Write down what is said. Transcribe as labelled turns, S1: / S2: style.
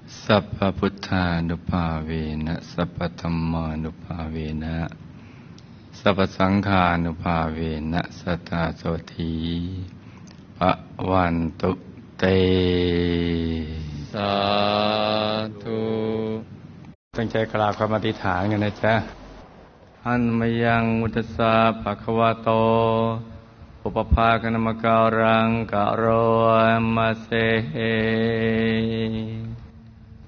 S1: สัพพพุทธานุภาเวนะสัพพธัมมานุภาเวนะสัพพสังฆานุภาเวนะสัทธาโสธีภวันตุเตสาธุตั้งใจกราบคำอธิษฐานกันนะจ๊ะอันมยังมุตสาภะคะวะโตอุปภาคณมการังกะโรมะเส